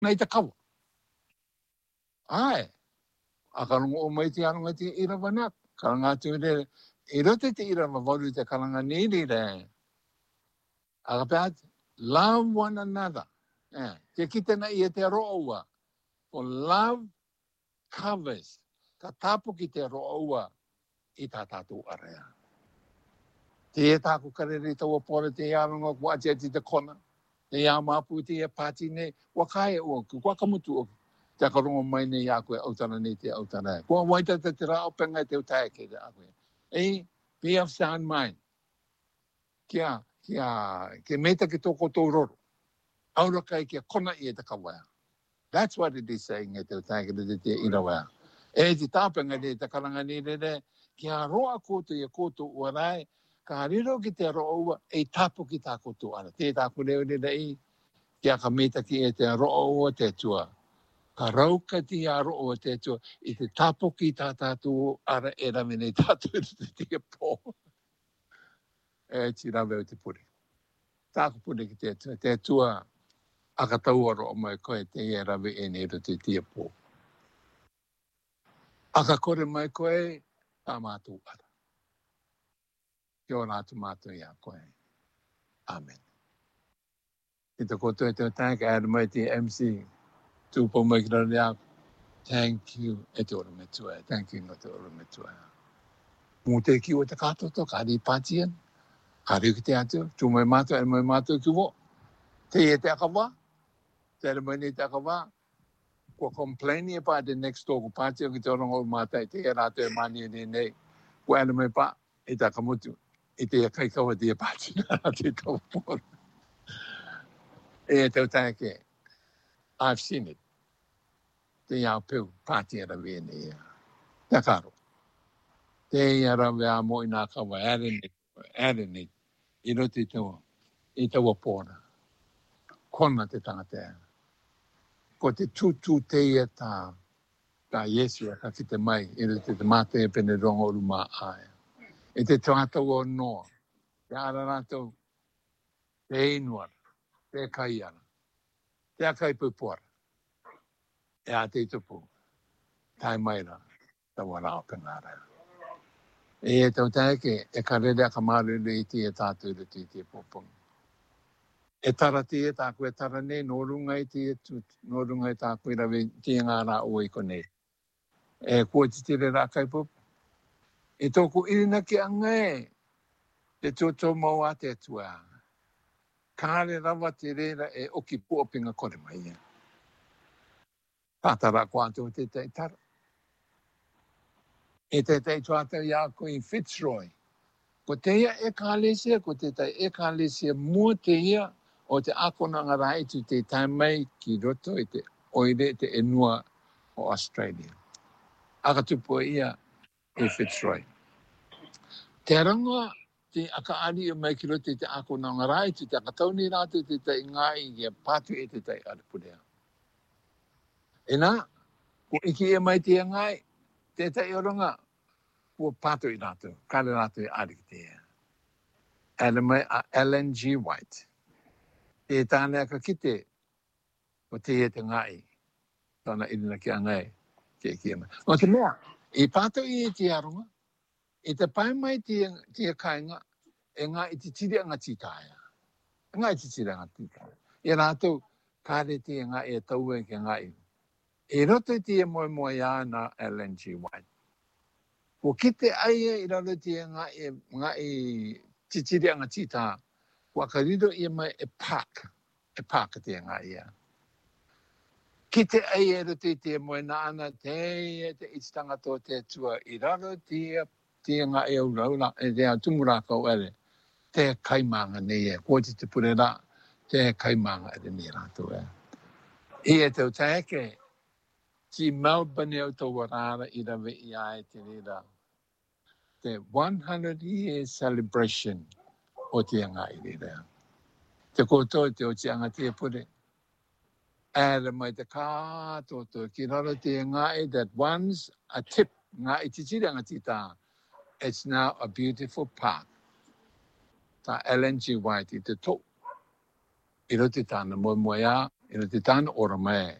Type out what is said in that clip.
nei te kawa. Ai, a kalunga o mai te anunga te ira wanak. Kalanga tu re, I rote te ira wawaru te kalanga niri re. A ka pēat, love one another. Te kita na ia te roa. For love covers. Ka tapu ki te roa I tā tātou area. Te e tāku karere taua pōra te aronga kua atia te kona. Te ia māpu te ia pāti nei. Wakai o ku, kua kamutu o. Te akarongo mai nei a koe autara nei te autara. Kua waitata te rao pengai te utai ke te a koe. Be of sound mind. Ke meta ke toko tō roro. Aura kai kia kona I te kawaya. That's what it is saying e te utai ke te irawaya. E te tāpenga te karanga ni re, kia roa koutou I a koutou uarai, ka riro ki te roa e tapu ki tā koutou ana. Te tāku reo rei, kia ka meta ki e te roa te tua. Ka rauka ti a roa te tua, I te tapu ki tā tātou ara e ramene tātou te pō. E ti rawe o te puri. Tāku puri ki te tua, aka taua roa mai koe te e rawe e nei te pō. Aka kore mai koe, tā mātou ara. Kia ora atu mātou I a koe. Amen. I te koto e te tanka e mai te MC. Tūpō mai kira rea. Thank you e te ora me tua. Thank you no te ora me tua. Mō te ki o te kātoto, ka ri pātian. Ka ri ki te atu. Tū mai mātou ki wo. Te e te akawa. Te ere mai ni te akawa. Kua complaini e pā te next door ko pātia ki te orongo o mātai. Te e rātou e mani e nei. Kua ere mai pā. E te akamutu. I te kai kaua te pātina te kaupora. E te utake, I've seen it. Te iau peu pāti ara vene ia. Te karo. Te iara vea mo I nā kaua arenit. I roti I taua pōra. Kona te tangatea. Ko te tutu te ia tā Yesu a ka ki te mai. I roti te mate e pene rongo uru mā aia. I te tātou o noa. Te ara rātou, te inuara, te kaiara, te akai pupuara, e a te tupu, tai maira, tawa rao pengara. E tau taeke, e ka rere a ka marere I te tātou I te popong. E tara te e tāku e tara nei, nōrunga I te nōrunga I tāku I rawe te ngā rā o I konei. E kua te tere rā kai pupu. E tōku irina ki angai, te tōtō mau a te atua. Kāre rawa te reira e oki pōpinga kore mai ia. Tātara kua te tei tara. E te tei tuata ia ko I Fitzroy. Ko te ia e kālesia, ko te tei e kālesia mua te ia o te akona ngara I tu te taimai ki roto I te oire te enua o Australia. Aka tupu ia e Fitzroy. Te ranga te akaari o mai ki roto te akona ngara I tu te akatauni rātu te tei ngai I pātu e te tei arapurea. E nā, ko iki e mai te ngai, te tei oronga, ko pātu I rātu, kāre rātu I ari ki te ea. Ellen G. White. Te tāne aka kite, o te e te ngai, tāna irina ki a ngai, ke ki e mai. O te mea, I pātu I e te aronga, I te pai mai te kainga, e ngā I te tiri anga tītāia. Ngā I te tiri anga tītāia. E rātou, kāre te ngai e tau e ke ngai. E roto te e moe moe ia na Ellen G. White. Ko kite aia I raro te ngai titiri anga tita, ko akariro I mai e pāk te ngai ia. Kite aia roto te moe na ana te ititanga tō te tua, I raro te ngai au raula, e te tumuraka o ere, te kaimanga nei e, ko te pure rā, te kaimanga ere nei rātou e. I e tau taeke, Ti Melbourne au tau warara I rawe I ae te rira. Te 100 years celebration o te anga I rira. Te koutou te o te anga te pure. Ere mai te kātoto ki raro te ngai that once a tip ngai te tiri anga tita. It's now a beautiful park. Ta Ellen G. White I te tō. I rote tāna moe moe a, ina te tana ora mai